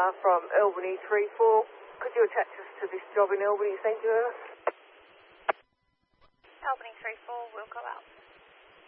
from Albany 34. Could you attach us to this job in Albany, thank you? Albany 34, we'll go out.